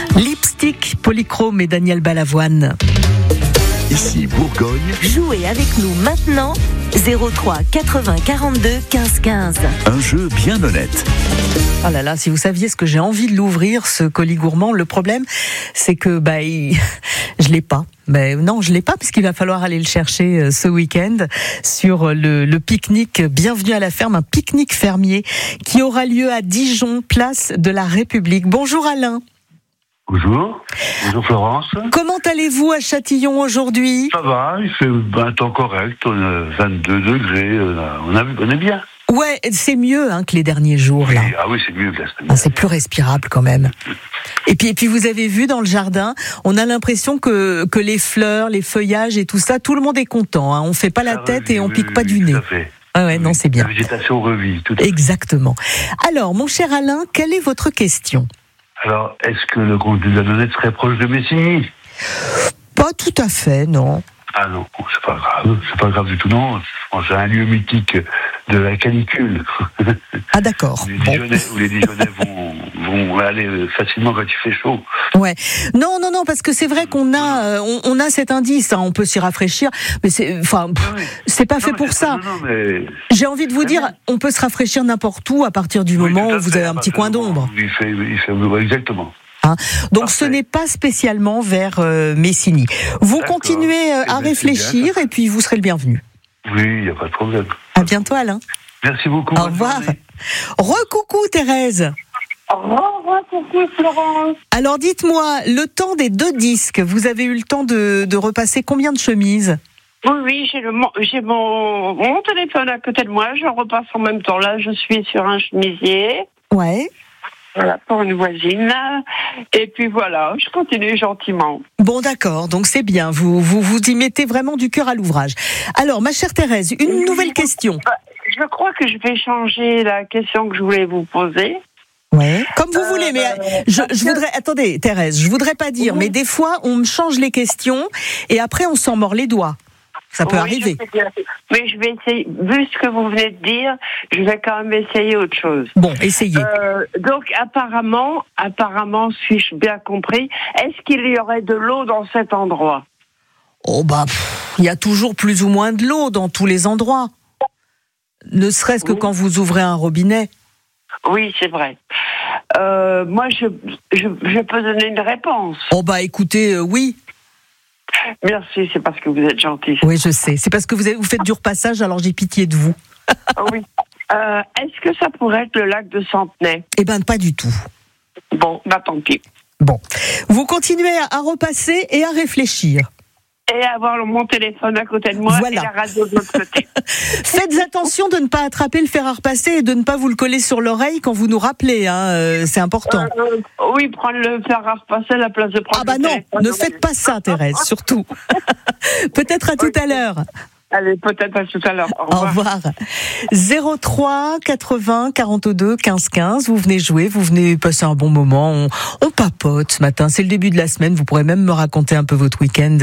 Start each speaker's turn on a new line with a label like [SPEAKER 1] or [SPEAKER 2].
[SPEAKER 1] Lipstick, Polychrome et Daniel Balavoine.
[SPEAKER 2] Ici Bourgogne.
[SPEAKER 3] Jouez avec nous maintenant 03 80 42 15 15.
[SPEAKER 2] Un jeu bien honnête.
[SPEAKER 1] Oh là là, si vous saviez ce que j'ai envie de l'ouvrir, ce colis gourmand, le problème, c'est que je l'ai pas. Non, je l'ai pas puisqu'il va falloir aller le chercher ce week-end sur le pique-nique Bienvenue à la ferme, un pique-nique fermier qui aura lieu à Dijon, place de la République. Bonjour Alain.
[SPEAKER 4] Bonjour. Bonjour Florence.
[SPEAKER 1] Comment allez-vous à Châtillon aujourd'hui ?
[SPEAKER 4] Ça va, il fait un temps correct, on a 22 degrés, on est bien.
[SPEAKER 1] Ouais, c'est mieux que les derniers jours là.
[SPEAKER 4] Ah oui, c'est mieux que la semaine.
[SPEAKER 1] C'est plus respirable quand même. Et puis vous avez vu dans le jardin, on a l'impression que les fleurs, les feuillages et tout ça, tout le monde est content. On fait pas la tête et on pique pas du nez.
[SPEAKER 4] Tout à fait.
[SPEAKER 1] Ah ouais, non, c'est bien.
[SPEAKER 4] La végétation revit. Tout à fait.
[SPEAKER 1] Exactement. Alors, mon cher Alain, quelle est votre question ?
[SPEAKER 4] Alors, est-ce que le groupe des Annonnettes serait proche de Messigny ?
[SPEAKER 1] Pas tout à fait, non.
[SPEAKER 4] Ah non, c'est pas grave du tout, non. C'est un lieu mythique de la canicule.
[SPEAKER 1] Ah d'accord.
[SPEAKER 4] Où les Dijonnais vont aller facilement quand il fait chaud.
[SPEAKER 1] Ouais. Non, parce que c'est vrai qu'on a, on a cet indice, on peut s'y rafraîchir, mais c'est pas fait pour ça.
[SPEAKER 4] Mais...
[SPEAKER 1] J'ai envie de vous dire, on peut se rafraîchir n'importe où à partir du moment où vous avez un petit coin d'ombre.
[SPEAKER 4] Il fait exactement.
[SPEAKER 1] Donc
[SPEAKER 4] Parfait.
[SPEAKER 1] ce n'est pas spécialement vers Messigny. Vous continuez à réfléchir et puis vous serez le bienvenu.
[SPEAKER 4] Oui, il n'y a pas de problème.
[SPEAKER 1] À bientôt Alain.
[SPEAKER 4] Merci beaucoup.
[SPEAKER 1] Au revoir. Recoucou Thérèse.
[SPEAKER 5] Au revoir, coucou Florence.
[SPEAKER 1] Alors dites-moi, le temps des 2 disques, vous avez eu le temps de repasser combien de chemises ?
[SPEAKER 5] Oui, j'ai mon téléphone à côté de moi, je repasse en même temps. Là, je suis sur un chemisier.
[SPEAKER 1] Ouais.
[SPEAKER 5] Voilà, pour une voisine. Et puis voilà, je continue gentiment.
[SPEAKER 1] Bon, d'accord, donc c'est bien, vous y mettez vraiment du cœur à l'ouvrage. Alors, ma chère Thérèse, une nouvelle question.
[SPEAKER 5] Je crois que je vais changer la question que je voulais vous poser.
[SPEAKER 1] Ouais, comme vous voulez, mais je voudrais... Attendez, Thérèse, je voudrais pas dire, mais des fois, on me change les questions et après, on s'en mord les doigts. Ça peut arriver.
[SPEAKER 5] Mais je vais essayer, vu ce que vous venez de dire, je vais quand même essayer autre chose.
[SPEAKER 1] Bon, essayez.
[SPEAKER 5] Donc, apparemment, suis-je bien compris, est-ce qu'il y aurait de l'eau dans cet endroit ?
[SPEAKER 1] Oh il y a toujours plus ou moins de l'eau dans tous les endroits. Ne serait-ce que quand vous ouvrez un robinet.
[SPEAKER 5] Oui, c'est vrai. Moi, je peux donner une réponse.
[SPEAKER 1] Oh écoutez, oui.
[SPEAKER 5] Merci, c'est parce que vous êtes gentil.
[SPEAKER 1] Oui, je sais. C'est parce que vous faites du repassage, alors j'ai pitié de vous.
[SPEAKER 5] Oui. Est-ce que ça pourrait être le lac de Centenay ?
[SPEAKER 1] Eh pas du tout.
[SPEAKER 5] Bon, tant pis.
[SPEAKER 1] Bon. Vous continuez à repasser et à réfléchir.
[SPEAKER 5] Et avoir mon téléphone à côté de moi et la radio de l'autre côté.
[SPEAKER 1] Faites attention de ne pas attraper le fer à repasser et de ne pas vous le coller sur l'oreille quand vous nous rappelez, c'est important.
[SPEAKER 5] Oui, prendre le fer à repasser à la place de prendre le téléphone.
[SPEAKER 1] Non, ne faites pas ça Thérèse, surtout. Peut-être à tout à l'heure.
[SPEAKER 5] Allez, peut-être à tout à l'heure.
[SPEAKER 1] Au revoir. 03 80 42 15 15. Vous venez jouer, vous venez passer un bon moment. On papote ce matin. C'est le début de la semaine. Vous pourrez même me raconter un peu votre week-end.